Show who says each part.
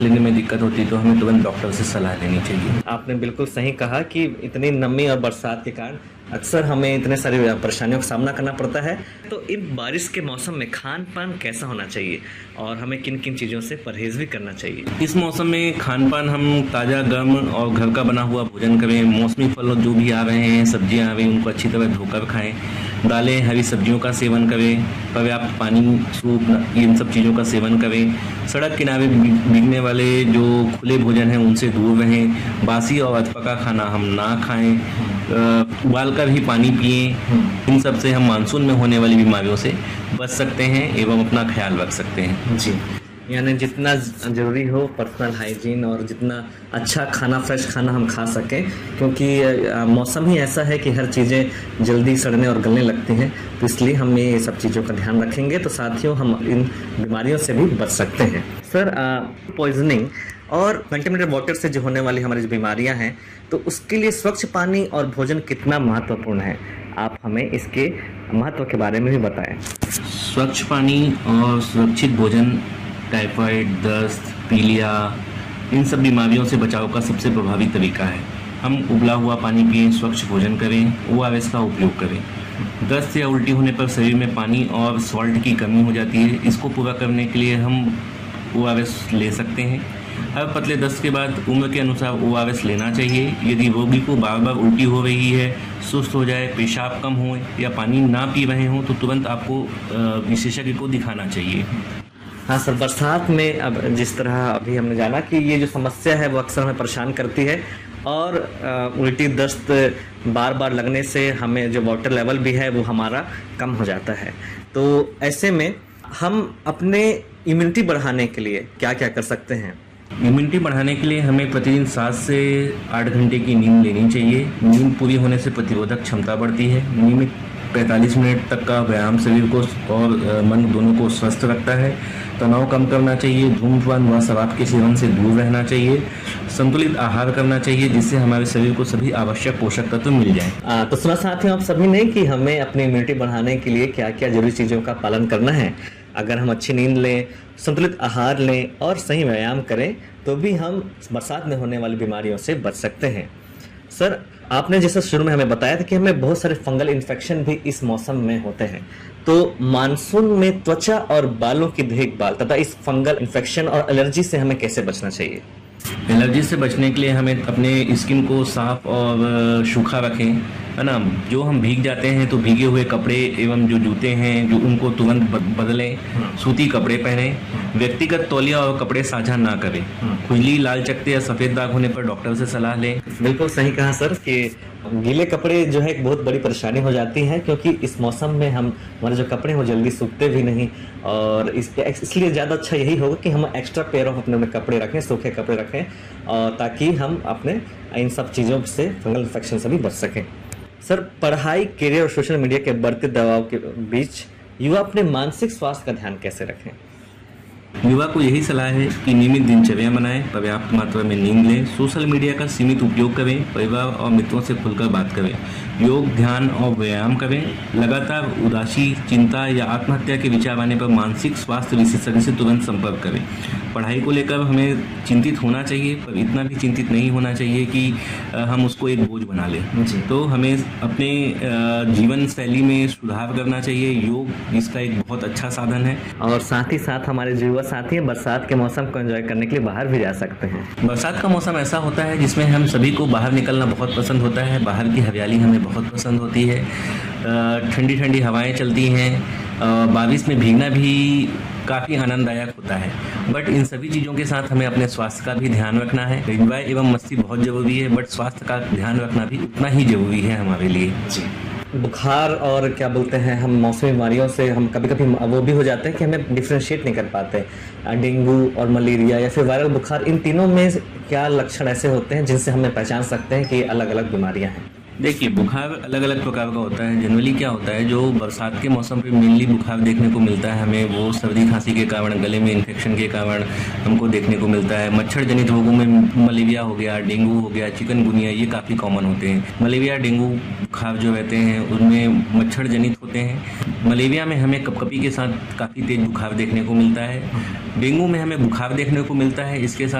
Speaker 1: लेने में दिक्कत होती है तो हमें तुरंत डॉक्टर से सलाह लेनी चाहिए।
Speaker 2: आपने बिल्कुल सही कहा कि इतनी नमी और बरसात के कारण अक्सर हमें इतने सारी परेशानियों का सामना करना पड़ता है। तो इन बारिश के मौसम में खान पान कैसा होना चाहिए और हमें किन किन चीज़ों से परहेज भी करना चाहिए?
Speaker 1: इस मौसम में खान पान हम ताज़ा, गर्म और घर का बना हुआ भोजन करें। मौसमी फल जो भी आ रहे हैं, सब्जियां आ रही हैं, उनको अच्छी तरह धोकर खाएं। दालें, हरी सब्जियों का सेवन करें। पर्याप्त पानी, सूप, इन सब चीज़ों का सेवन करें। सड़क किनारे बिकने वाले जो खुले भोजन हैं उनसे दूर रहें। बासी और अधपका खाना हम ना खाएं। उबाल कर ही पानी पिएं। इन सब से हम मानसून में होने वाली बीमारियों से बच सकते हैं एवं अपना ख्याल रख सकते हैं।
Speaker 2: जी, यानी जितना ज़रूरी हो पर्सनल हाइजीन और जितना अच्छा खाना, फ्रेश खाना हम खा सकें, क्योंकि मौसम ही ऐसा है कि हर चीज़ें जल्दी सड़ने और गलने लगती हैं। तो इसलिए हम ये सब चीज़ों का ध्यान रखेंगे तो साथियों हम इन बीमारियों से भी बच सकते हैं। सर, पॉइजनिंग और कंटेमिनेटेड वाटर से जो होने वाली हमारी जो बीमारियां हैं, तो उसके लिए स्वच्छ पानी और भोजन कितना महत्वपूर्ण है, आप हमें इसके महत्व के बारे में भी बताएं।
Speaker 1: स्वच्छ पानी और सुरक्षित भोजन टाइफाइड, दस्त, पीलिया, इन सब बीमारियों से बचाव का सबसे प्रभावी तरीका है। हम उबला हुआ पानी पिएं, स्वच्छ भोजन करें, ORS का उपयोग करें। दस्त या उल्टी होने पर शरीर में पानी और सॉल्ट की कमी हो जाती है। इसको पूरा करने के लिए हम ORS ले सकते हैं। हर पतले दस्त के बाद उम्र के अनुसार ORS लेना चाहिए। यदि रोगी को बार बार उल्टी हो रही है, सुस्त हो जाए, पेशाब कम हो या पानी ना पी रहे हों तो तुरंत आपको विशेषज्ञ को दिखाना चाहिए।
Speaker 2: हाँ सर, बरसात में अब जिस तरह अभी हमने जाना कि ये जो समस्या है वो अक्सर हमें परेशान करती है और उल्टी, दस्त बार बार लगने से हमें जो वाटर लेवल भी है वो हमारा कम हो जाता है। तो ऐसे में हम अपने इम्यूनिटी बढ़ाने के लिए क्या क्या कर सकते हैं?
Speaker 1: इम्यूनिटी बढ़ाने के लिए हमें प्रतिदिन 7 से 8 घंटे की नींद लेनी चाहिए। नींद पूरी होने से प्रतिरोधक क्षमता बढ़ती है। नियमित 45 मिनट तक का व्यायाम शरीर को और मन दोनों को स्वस्थ रखता है। तनाव कम करना चाहिए। धूम्रपान व शराब के सेवन से दूर रहना चाहिए। संतुलित आहार करना चाहिए जिससे हमारे शरीर को सभी आवश्यक पोषक तत्व मिल जाएं।
Speaker 2: तो सुना साथियों आप सभी ने कि हमें अपनी इम्यूनिटी बढ़ाने के लिए क्या क्या जरूरी चीज़ों का पालन करना है। अगर हम अच्छी नींद लें, संतुलित आहार लें और सही व्यायाम करें तो भी हम बरसात में होने वाली बीमारियों से बच सकते हैं। सर, आपने जैसे शुरू में हमें बताया था कि हमें बहुत सारे फंगल इन्फेक्शन भी इस मौसम में होते हैं। तो मानसून में त्वचा और बालों की देखभाल तथा इस फंगल इन्फेक्शन और एलर्जी से हमें कैसे बचना चाहिए?
Speaker 1: एलर्जी से बचने के लिए हमें अपने स्किन को साफ और सूखा रखें, है ना। जो हम भीग जाते हैं तो भीगे हुए कपड़े एवं जो जूते हैं जो उनको तुरंत बदलें। सूती कपड़े पहनें। व्यक्तिगत तौलिया और कपड़े साझा ना करें। खुजली, लाल चकत्ते या सफ़ेद दाग होने पर डॉक्टर से सलाह लें।
Speaker 2: बिल्कुल सही कहा सर कि गीले कपड़े जो है एक बहुत बड़ी परेशानी हो जाती है, क्योंकि इस मौसम में हमारे जो कपड़े हैं वो जल्दी सूखते भी नहीं और इसलिए ज़्यादा अच्छा यही होगा कि हम एक्स्ट्रा पेयर ऑफ अपने कपड़े रखें, सूखे कपड़े रखें, और ताकि हम अपने इन सब चीज़ों से फंगल इन्फेक्शन से भी बच सकें। सर, पढ़ाई, करियर और सोशल मीडिया के बढ़ते दबाव के बीच युवा अपने मानसिक स्वास्थ्य का ध्यान कैसे रखें?
Speaker 1: युवा को यही सलाह है कि नियमित दिनचर्या बनाएं, पर्याप्त मात्रा में नींद लें, सोशल मीडिया का सीमित उपयोग करें, परिवार और मित्रों से खुलकर बात करें, योग, ध्यान और व्यायाम करें। लगातार उदासी, चिंता या आत्महत्या के विचार आने पर मानसिक स्वास्थ्य विशेषज्ञ से तुरंत संपर्क करें। पढ़ाई को लेकर हमें चिंतित होना चाहिए, पर इतना भी चिंतित नहीं होना चाहिए कि हम उसको एक बोझ बना लें। तो हमें अपने जीवन शैली में सुधार करना चाहिए। योग इसका एक बहुत अच्छा साधन है।
Speaker 2: और साथ ही साथ हमारे जो युवा साथी हैं बरसात के मौसम को एंजॉय करने के लिए बाहर भी जा सकते हैं।
Speaker 1: बरसात का मौसम ऐसा होता है जिसमें हम सभी को बाहर निकलना बहुत पसंद होता है। बाहर की हरियाली हमें बहुत पसंद होती है। ठंडी ठंडी हवाएं चलती हैं। बारिश में भीगना भी काफ़ी आनंददायक होता है। बट इन सभी चीज़ों के साथ हमें अपने स्वास्थ्य का भी ध्यान रखना है। एंजॉय एवं मस्ती बहुत ज़रूरी है, बट स्वास्थ्य का ध्यान रखना भी उतना ही ज़रूरी है हमारे लिए।
Speaker 2: जी, बुखार और क्या बोलते हैं, हम मौसमी बीमारियों से हम कभी कभी वो भी हो जाते हैं कि हमें डिफ्रेंशिएट नहीं कर पाते। डेंगू और मलेरिया या फिर वायरल बुखार, इन तीनों में क्या लक्षण ऐसे होते हैं जिनसे हमें पहचान सकते हैं कि ये अलग अलग बीमारियां हैं?
Speaker 1: देखिए, बुखार अलग अलग प्रकार का होता है। जनरली क्या होता है, जो बरसात के मौसम पे मेनली बुखार देखने को मिलता है हमें, वो सर्दी खांसी के कारण, गले में इन्फेक्शन के कारण हमको देखने को मिलता है। मच्छर जनित रोगों में मलेरिया हो गया, डेंगू हो गया, चिकनगुनिया, ये काफ़ी कॉमन होते हैं। मलेरिया, डेंगू बुखार जो रहते हैं उनमें मच्छर जनित होते हैं। मलेरिया में हमें कपकपी के साथ काफ़ी तेज बुखार देखने को मिलता है। डेंगू में हमें बुखार देखने को मिलता है, इसके साथ